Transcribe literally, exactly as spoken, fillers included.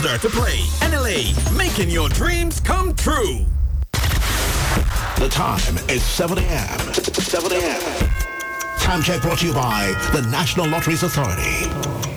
There to play. N L A, making your dreams come true. The time is seven a.m. seven a.m. Time check brought to you by the National Lotteries Authority.